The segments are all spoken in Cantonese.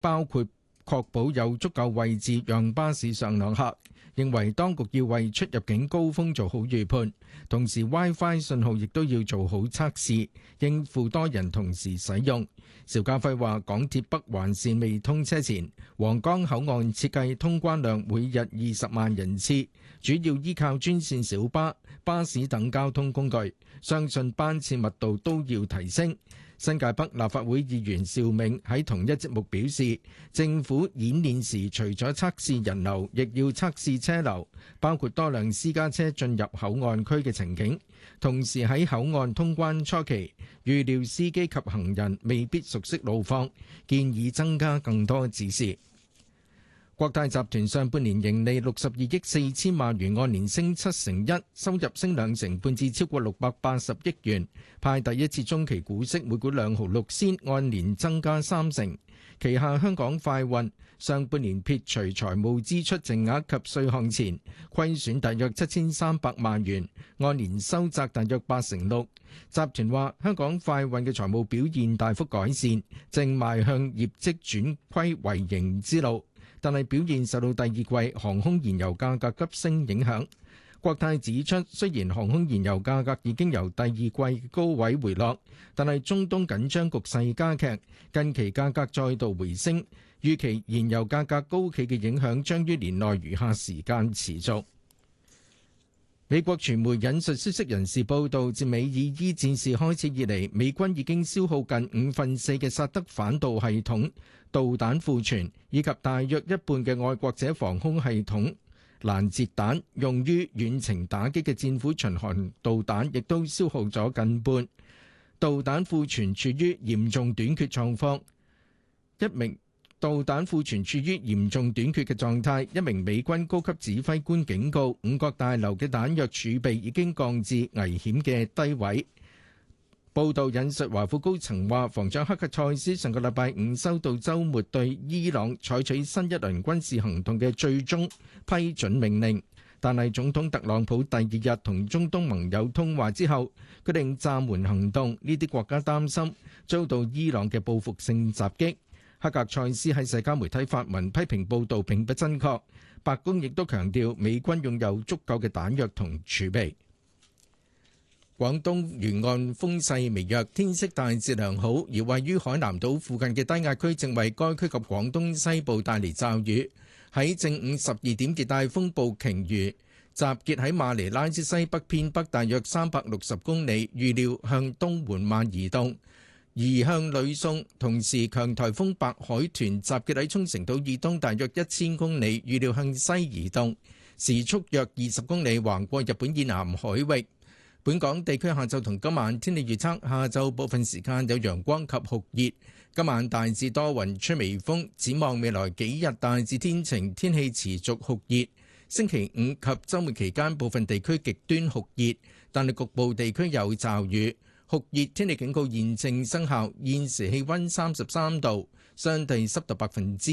包括確保有足夠位置讓巴士上落客。認為當局要為出入境高峰做好預判，同時 WiFi 信號亦都要做好測試，應付多人同時使用。邵家輝話：港鐵北環線未通車前，皇崗口岸設計通關量每日20萬人次，主要依靠專線小巴、巴士等交通工具，相信班次密度都要提升。新界北立法會議員邵銘喺同一節目表示，政府演練時除咗測試人流，亦要測試車流，包括多輛私家車進入口岸區嘅情景。同時喺口岸通關初期，預料司機及行人未必熟悉路況，建議增加更多指示。國泰集團上半年盈利62億4千萬元，按年升1%，收入升2成半至超過680億元，派第一次中期股息每股2毫6仙，按年增加3成。旗下香港快運上半年撇除財務支出淨額及稅項前，虧損大約7300萬元，按年收窄大約8%。集團話香港快運嘅財務表現大幅改善，正邁向業績轉虧為盈之路。但係表現受到第二季航空燃油價格急升影響。國泰指出，雖然航空燃油價格已經由第二季高位回落，但係中東緊張局勢加劇，近期價格再度回升，預期燃油價格高企嘅影響將於年內餘下時間持續。美國傳媒引述消息人士報道，自美以伊戰事開始以嚟，美軍已經消耗近4/5嘅薩德反導系統導彈庫存，以及大約一半嘅愛國者防空系統攔截彈，用於遠程打擊嘅戰斧巡航導彈亦都消耗咗近半。導彈庫存處於嚴重短缺狀況。導彈庫存處於嚴重短缺嘅狀態，一名美軍高級指揮官警告，五角大樓嘅彈藥儲備已經降至危險嘅低位。報道引述華府高層話，防長克格塞斯上個禮拜五收到週末對伊朗採取新一輪軍事行動嘅最終批准命令，但係總統特朗普第二日同中東盟友通話之後，決定暫緩行動。呢啲國家擔心遭到伊朗嘅報復性襲擊。克格塞斯喺社交媒體發文批評報道並不真確。白宮亦都強調美軍擁有足夠嘅彈藥同儲備。廣東沿岸風勢微弱，天色大致良好，而位於海南島附近嘅低壓區正為該區及廣東西部帶嚟驟雨。喺正午12點，熱帶風暴鯨魚集結喺馬尼拉之西北偏北大約360公里，預料向東緩慢移動，移向呂宋。同時，強颱風白海豚集結喺沖繩島以東大約1000公里，預料向西移動，時速約20公里，橫過日本以南海域。本港地區下晝同今晚天氣預測：下晝部分時間有陽光及酷熱，今晚大致多雲，吹微風。展望未來幾日大致天晴，天氣持續酷熱。星期五及週末期間部分地區極端酷熱，但係局部地區有驟雨。酷熱天氣警告現正生效。現時氣溫33度，相對濕度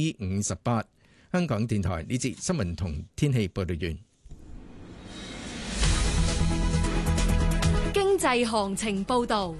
58%。香港電台呢節新聞同天氣報道完。 經濟行情報道。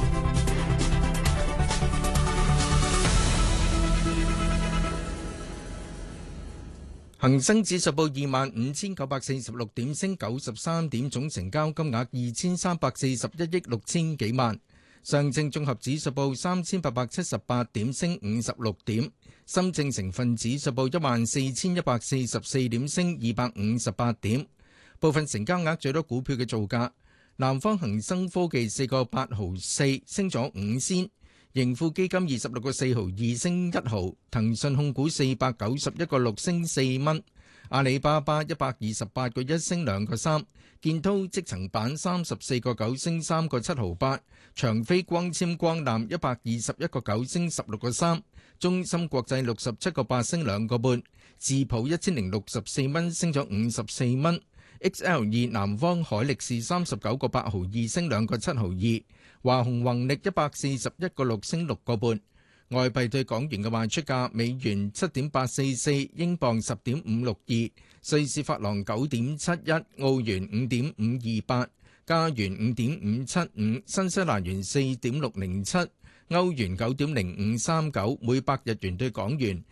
恒生指數報25,946點，升93點，總成交金額2341億6千幾萬。上證綜合指數報3878點，升56點。深證成分指數報14,144點，升258點。部分成交額最多股票嘅造價：南方恒生科技4個8毫4，升咗5仙；盈富基金26個4毫2，升1毫；騰訊控股491個6，升4蚊；阿里巴巴128個1，升2個3；建滔積層板34個9，升3個7毫8；長飛光纖光纜121個9，升16個3；中芯國際67個8，升2個半；智普1064蚊，升咗54蚊。XL2 南方海力士39個8毫2，升2個7毫2；華虹宏力141個6，升6個半。外幣對港元嘅賣出價：美元7.844，英鎊10.562，瑞士法郎9.71，澳元5.528，加元5.575，新西蘭元4.607， 歐元9.0539，每百日元對港元